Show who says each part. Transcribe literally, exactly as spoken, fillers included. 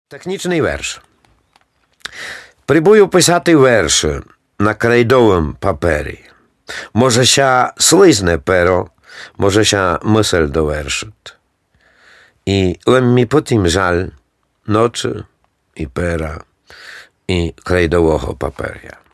Speaker 1: Технічний верш. Прибую писати верші на крейдовому папері. Може, ся слизне перо, може, ся мисль довершить. І лем mi потім жаль ночі і пера, і крейдового паперя.